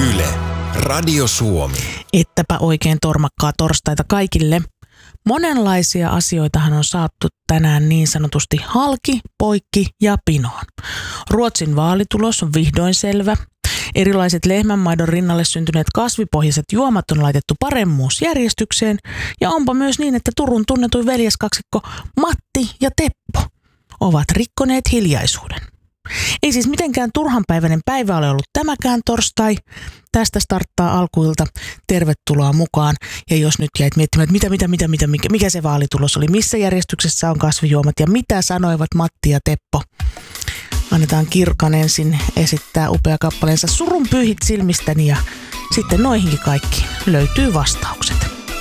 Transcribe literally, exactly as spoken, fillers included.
Yle, Radio Suomi. Ettäpä oikein tormakkaa torstaita kaikille. Monenlaisia asioitahan on saattu tänään niin sanotusti halki, poikki ja pinoon. Ruotsin vaalitulos on vihdoin selvä. Erilaiset lehmänmaidon rinnalle syntyneet kasvipohjaiset juomat on laitettu paremmuusjärjestykseen. Ja onpa myös niin, että Turun tunnetuin veljeskaksikko Matti ja Teppo ovat rikkoneet hiljaisuuden. Ei siis mitenkään turhanpäiväinen päivä ole ollut tämäkään torstai. Tästä starttaa alkuilta. Tervetuloa mukaan. Ja jos nyt jäit miettimään, että mitä, mitä, mitä, mitä, mikä, mikä se vaalitulos oli, missä järjestyksessä on kasvijuomat ja mitä sanoivat Matti ja Teppo. Annetaan Kirkan ensin esittää upea kappaleensa Surun pyyhit silmistäni ja sitten noihinkin kaikkiin löytyy vastaukset.